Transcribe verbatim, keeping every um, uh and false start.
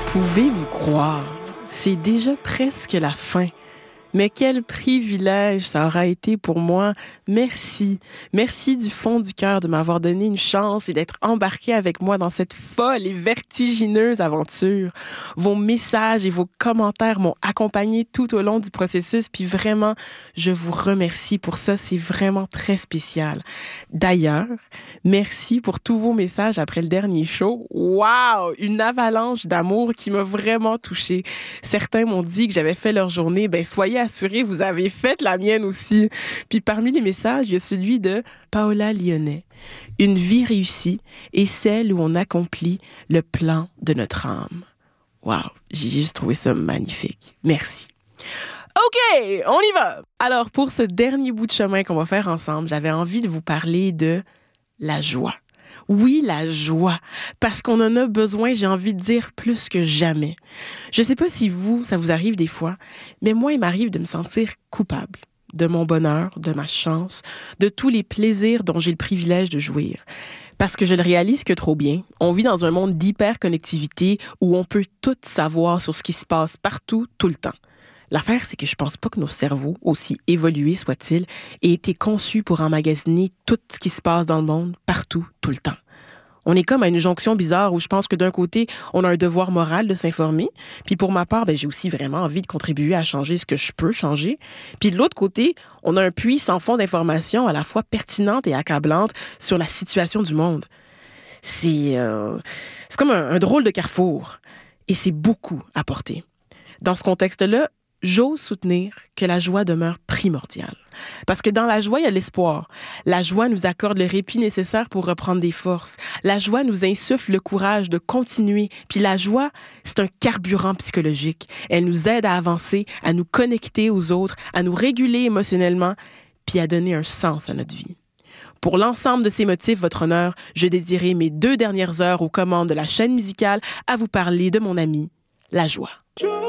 Pouvez-vous croire? C'est déjà presque la fin. Mais quel privilège ça aura été pour moi. Merci. Merci du fond du cœur de m'avoir donné une chance et d'être embarqué avec moi dans cette folle et vertigineuse aventure. Vos messages et vos commentaires m'ont accompagné tout au long du processus, puis vraiment, je vous remercie pour ça. C'est vraiment très spécial. D'ailleurs, merci pour tous vos messages après le dernier show. Wow! Une avalanche d'amour qui m'a vraiment touchée. Certains m'ont dit que j'avais fait leur journée. Ben, soyez assurés, vous avez fait la mienne aussi. Puis parmi les messages, il y a celui de Paola Lyonnais. Une vie réussie est celle où on accomplit le plan de notre âme. Wow, j'ai juste trouvé ça magnifique. Merci. OK, on y va! Alors, pour ce dernier bout de chemin qu'on va faire ensemble, j'avais envie de vous parler de la joie. Oui, la joie, parce qu'on en a besoin, j'ai envie de dire, plus que jamais. Je sais pas si vous, ça vous arrive des fois, mais moi, il m'arrive de me sentir coupable de mon bonheur, de ma chance, de tous les plaisirs dont j'ai le privilège de jouir. Parce que je le réalise que trop bien, on vit dans un monde d'hyper-connectivité où on peut tout savoir sur ce qui se passe partout, tout le temps. L'affaire, c'est que je pense pas que nos cerveaux, aussi évolués soient-ils, aient été conçus pour emmagasiner tout ce qui se passe dans le monde, partout, tout le temps. On est comme à une jonction bizarre où je pense que d'un côté, on a un devoir moral de s'informer, puis pour ma part, ben, j'ai aussi vraiment envie de contribuer à changer ce que je peux changer. Puis de l'autre côté, on a un puits sans fond d'informations à la fois pertinentes et accablantes sur la situation du monde. C'est, euh, c'est comme un, un drôle de carrefour, et c'est beaucoup à porter. Dans ce contexte-là, j'ose soutenir que la joie demeure primordiale. Parce que dans la joie, il y a l'espoir. La joie nous accorde le répit nécessaire pour reprendre des forces. La joie nous insuffle le courage de continuer. Puis la joie, c'est un carburant psychologique. Elle nous aide à avancer, à nous connecter aux autres, à nous réguler émotionnellement, puis à donner un sens à notre vie. Pour l'ensemble de ces motifs, votre honneur, je dédierai mes deux dernières heures aux commandes de la chaîne musicale à vous parler de mon ami, la joie.